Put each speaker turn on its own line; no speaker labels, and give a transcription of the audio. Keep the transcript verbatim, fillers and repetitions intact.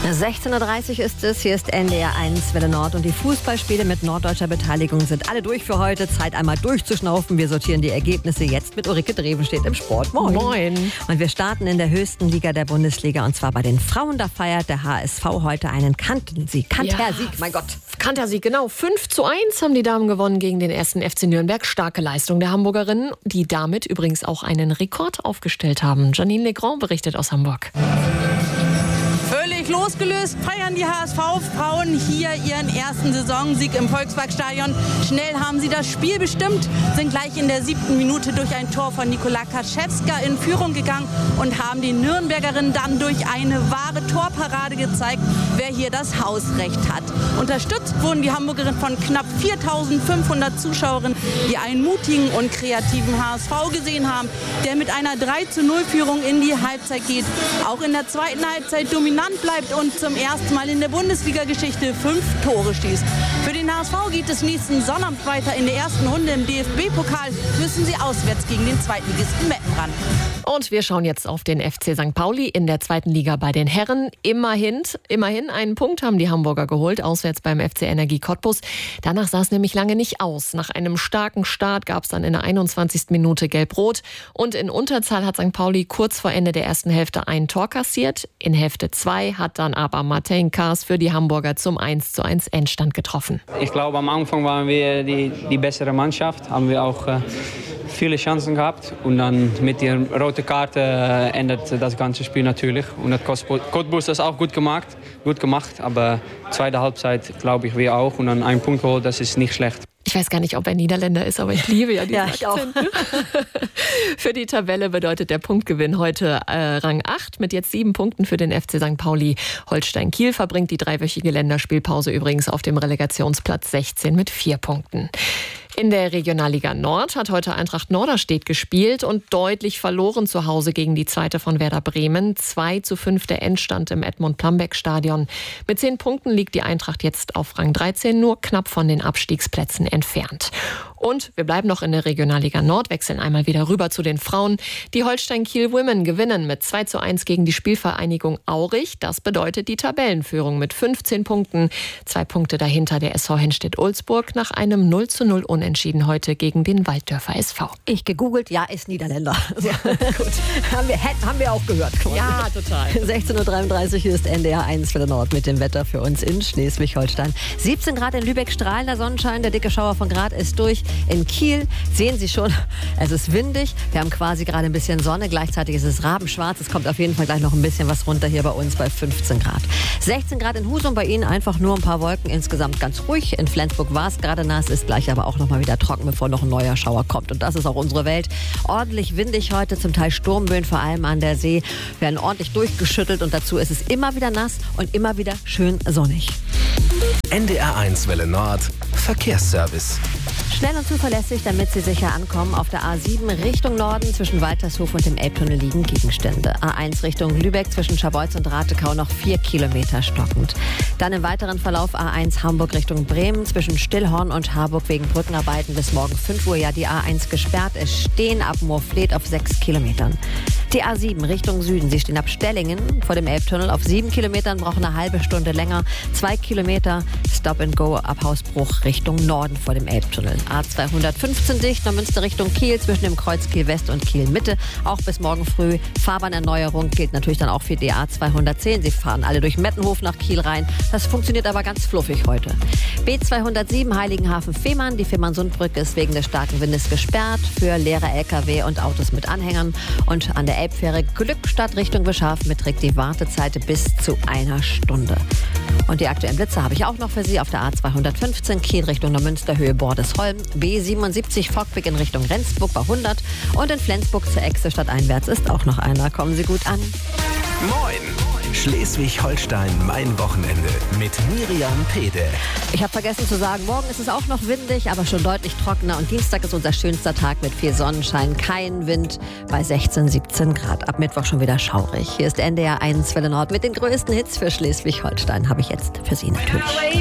sechzehn Uhr dreißig ist es, hier ist N D R eins Welle Nord und die Fußballspiele mit norddeutscher Beteiligung sind alle durch für heute. Zeit einmal durchzuschnaufen. Wir sortieren die Ergebnisse jetzt mit Ulrike Drevenstedt im Sport. Moin.
Moin.
Und wir starten in der höchsten Liga der Bundesliga und zwar bei den Frauen. Da feiert der H S V heute einen Kantersieg. Kantersieg, ja, mein Gott.
Kantersieg, genau. fünf zu eins haben die Damen gewonnen gegen den ersten F C Nürnberg. Starke Leistung der Hamburgerinnen, die damit übrigens auch einen Rekord aufgestellt haben. Janine Legrand berichtet aus Hamburg.
Völlig losgelöst feiern die H S V-Frauen hier ihren ersten Saisonsieg im Volksparkstadion. Schnell haben sie das Spiel bestimmt, sind gleich in der siebten Minute durch ein Tor von Nikola Kaschewska in Führung gegangen und haben den Nürnbergerinnen dann durch eine wahre Torparade gezeigt, wer hier das Hausrecht hat. Unterstützt wurden die Hamburgerinnen von knapp viertausendfünfhundert Zuschauerinnen, die einen mutigen und kreativen H S V gesehen haben, der mit einer drei zu null Führung in die Halbzeit geht. Auch in der zweiten Halbzeit dominant bleibt und zum ersten Mal in der Bundesliga-Geschichte fünf Tore schießt. Für den H S V geht es nächsten Sonnabend weiter. In der ersten Runde im D F B-Pokal müssen sie auswärts gegen den Zweitligisten Meppen ran.
Und wir schauen jetzt auf den F C Sankt Pauli in der zweiten Liga bei den Herren. Immerhin, immerhin einen Punkt haben die Hamburger geholt, auswärts beim F C Energie Cottbus. Danach sah es nämlich lange nicht aus. Nach einem starken Start gab es dann in der einundzwanzigsten Minute Gelb-Rot. Und in Unterzahl hat Sankt Pauli kurz vor Ende der ersten Hälfte ein Tor kassiert. In Hälfte zwei hat dann aber Martin Kaas für die Hamburger zum eins zu eins Endstand getroffen.
Ich glaube, am Anfang waren wir die, die bessere Mannschaft, haben wir auch äh, viele Chancen gehabt und dann mit der roten Karte äh, ändert das ganze Spiel natürlich und hat Cottbus das auch gut gemacht, gut gemacht, aber zweite Halbzeit glaube ich wir auch und dann einen Punkt holen, das ist nicht schlecht.
Ich weiß gar nicht, ob er Niederländer ist, aber ich liebe ja diesen
ja, ich
Akzent. Auch. Für die Tabelle bedeutet der Punktgewinn heute äh, Rang acht mit jetzt sieben Punkten für den F C Sankt Pauli. Holstein Kiel verbringt die dreiwöchige Länderspielpause übrigens auf dem Relegationsplatz sechzehn mit vier Punkten. In der Regionalliga Nord hat heute Eintracht Norderstedt gespielt und deutlich verloren zu Hause gegen die zweite von Werder Bremen. zwei zu fünf der Endstand im Edmund-Plambeck-Stadion. Mit zehn Punkten liegt die Eintracht jetzt auf Rang dreizehn, nur knapp von den Abstiegsplätzen entfernt. Und wir bleiben noch in der Regionalliga Nord, wechseln einmal wieder rüber zu den Frauen. Die Holstein Kiel Women gewinnen mit zwei zu eins gegen die Spielvereinigung Aurich. Das bedeutet die Tabellenführung mit fünfzehn Punkten. Zwei Punkte dahinter der S V Henstedt-Ulzburg nach einem null zu null Unentschieden heute gegen den Walddörfer S V.
Ich gegoogelt, ja, ist Niederländer. Ja, gut. haben, wir, haben wir auch gehört.
Ja, total.
sechzehn Uhr dreiunddreißig ist N D R eins Welle Nord mit dem Wetter für uns in Schleswig-Holstein. siebzehn Grad in Lübeck, strahlender Sonnenschein, der dicke Schauer von Grad ist durch. In Kiel sehen Sie schon, es ist windig. Wir haben quasi gerade ein bisschen Sonne. Gleichzeitig ist es rabenschwarz. Es kommt auf jeden Fall gleich noch ein bisschen was runter hier bei uns bei fünfzehn Grad. sechzehn Grad in Husum, bei Ihnen einfach nur ein paar Wolken. Insgesamt ganz ruhig. In Flensburg war es gerade nass, ist gleich aber auch noch mal wieder trocken, bevor noch ein neuer Schauer kommt. Und das ist auch unsere Welt. Ordentlich windig heute, zum Teil Sturmböen, vor allem an der See. Werden ordentlich durchgeschüttelt und dazu ist es immer wieder nass und immer wieder schön sonnig.
N D R eins Welle Nord Verkehrsservice.
Schnell und zuverlässig, damit Sie sicher ankommen. Auf der A sieben Richtung Norden zwischen Waltershof und dem Elbtunnel liegen Gegenstände. A eins Richtung Lübeck zwischen Scharbeutz und Ratekau noch vier Kilometer stockend. Dann im weiteren Verlauf A eins Hamburg Richtung Bremen zwischen Stillhorn und Harburg wegen Brückenarbeiten bis morgen fünf Uhr ja die A eins gesperrt. Es stehen ab Moorfleet auf sechs Kilometern. Die A sieben Richtung Süden. Sie stehen ab Stellingen vor dem Elbtunnel auf sieben Kilometern, brauchen eine halbe Stunde länger. Zwei Kilometer Stop and Go ab Hausbruch Richtung Norden vor dem Elbtunnel. A zweihundertfünfzehn dicht, Neumünster Richtung Kiel zwischen dem Kreuz Kiel West und Kiel Mitte. Auch bis morgen früh. Fahrbahnerneuerung gilt natürlich dann auch für die A zweihundertzehn. Sie fahren alle durch Mettenhof nach Kiel rein. Das funktioniert aber ganz fluffig heute. B zweihundertsieben Heiligenhafen-Fehmarn. Die Fehmarnsundbrücke ist wegen des starken Windes gesperrt für leere L K W und Autos mit Anhängern. Und an der Elbfähre Glückstadt Richtung Beschafen beträgt die Wartezeit bis zu einer Stunde. Und die aktuellen Blitze habe ich auch noch für Sie auf der A zweihundertfünfzehn Kiel Richtung Neumünster Höhe Bordesholm. B siebenundsiebzig Fockbeck in Richtung Rendsburg bei hundert. Und in Flensburg zur Echse stadteinwärts ist auch noch einer. Kommen Sie gut an.
Moin! Schleswig-Holstein, mein Wochenende mit Miriam Pede.
Ich habe vergessen zu sagen, morgen ist es auch noch windig, aber schon deutlich trockener. Und Dienstag ist unser schönster Tag mit viel Sonnenschein, kein Wind bei sechzehn, siebzehn Grad. Ab Mittwoch schon wieder schaurig. Hier ist N D R eins Welle Nord mit den größten Hits für Schleswig-Holstein. Habe ich jetzt für Sie natürlich.